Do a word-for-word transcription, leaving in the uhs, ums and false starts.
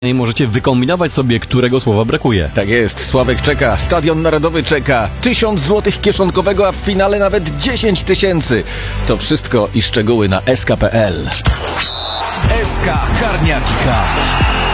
I możecie wykombinować sobie, którego słowa brakuje. Tak jest, Sławek czeka, Stadion Narodowy czeka, tysiąc złotych kieszonkowego, a w finale nawet dziesięć tysięcy. To wszystko i szczegóły na S K kropka P L. S K Karniaki K.